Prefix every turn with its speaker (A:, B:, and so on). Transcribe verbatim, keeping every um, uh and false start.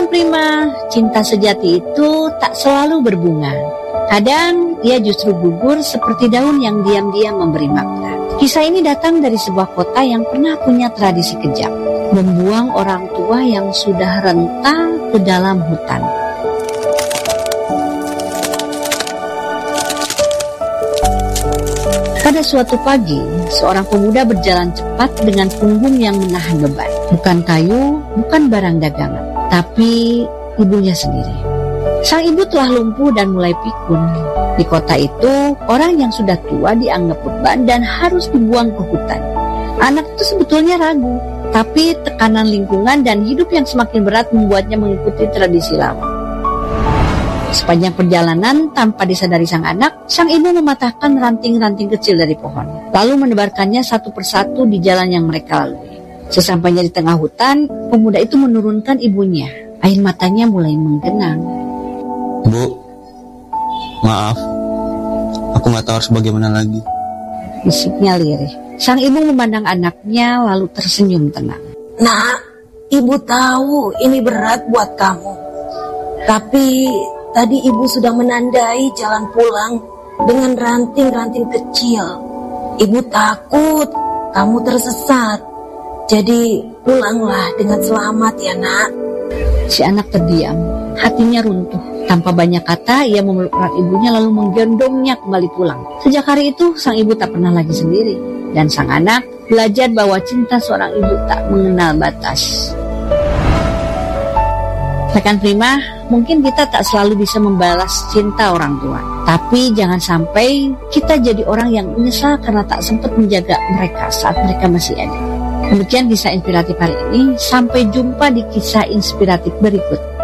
A: Rekan Prima, cinta sejati itu tak selalu berbunga. Kadang ia justru gugur seperti daun yang diam-diam memberi makna. Kisah ini datang dari sebuah kota yang pernah punya tradisi kejam, membuang orang tua yang sudah renta ke dalam hutan. Pada suatu pagi, seorang pemuda berjalan cepat dengan punggung yang menahan beban. Bukan kayu, bukan barang dagangan, tapi ibunya sendiri. Sang ibu telah lumpuh dan mulai pikun. Di kota itu, orang yang sudah tua dianggap beban dan harus dibuang ke hutan. Anak itu sebetulnya ragu, tapi tekanan lingkungan dan hidup yang semakin berat membuatnya mengikuti tradisi lama. Sepanjang perjalanan, tanpa disadari sang anak, sang ibu mematahkan ranting-ranting kecil dari pohon, lalu menebarkannya satu persatu di jalan yang mereka lalui. Sesampainya di tengah hutan, pemuda itu menurunkan ibunya. Air matanya mulai menggenang.
B: Bu, maaf, aku gak tahu harus bagaimana lagi.
A: Bisiknya lirih. Sang ibu memandang anaknya lalu tersenyum tenang.
C: Nak, ibu tahu ini berat buat kamu. Tapi tadi ibu sudah menandai jalan pulang dengan ranting-ranting kecil. Ibu takut kamu tersesat. Jadi pulanglah dengan selamat ya nak.
A: Si anak terdiam, hatinya runtuh. Tanpa banyak kata, ia memeluk erat ibunya lalu menggendongnya kembali pulang. Sejak hari itu, sang ibu tak pernah lagi sendiri. Dan sang anak belajar bahwa cinta seorang ibu tak mengenal batas. Rekan Prima, mungkin kita tak selalu bisa membalas cinta orang tua. Tapi jangan sampai kita jadi orang yang menyesal karena tak sempat menjaga mereka saat mereka masih ada. Demikian kisah inspiratif hari ini. Sampai jumpa di kisah inspiratif berikut.